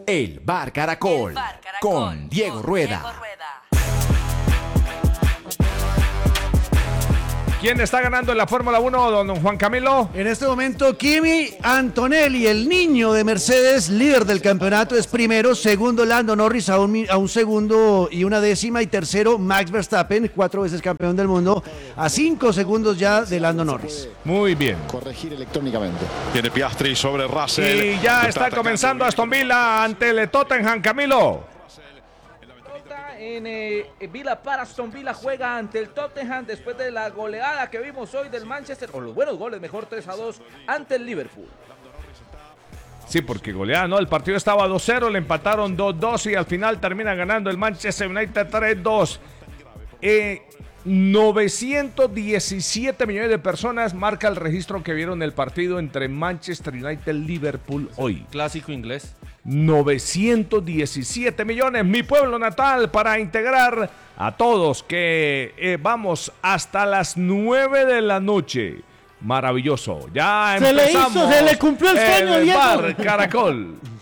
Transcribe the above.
El Bar Caracol, con Diego Rueda. ¿Quién está ganando en la Fórmula 1, don Juan Camilo? En este momento, Kimi Antonelli, el niño de Mercedes, líder del campeonato, es primero. Segundo, Lando Norris a un segundo y una décima. Y tercero, Max Verstappen, 4 veces campeón del mundo, a 5 segundos ya de Lando Norris. Muy bien. Corregir electrónicamente. Tiene Piastri sobre Russell. Y ya está comenzando Aston Villa ante el Tottenham, Camilo. En Villa para Aston Villa juega ante el Tottenham después de la goleada que vimos hoy del Manchester, o los buenos goles, mejor 3-2 ante el Liverpool. Sí, porque goleada, ¿no? El partido estaba 2-0, le empataron 2-2 y al final termina ganando el Manchester United 3-2. 917 millones de personas marca el registro que vieron el partido entre Manchester United y Liverpool hoy. Clásico inglés. 917 millones, mi pueblo natal, para integrar a todos que vamos hasta las 9 de la noche. Maravilloso, ya empezamos. Se le cumplió el sueño, Diego. Bar Caracol.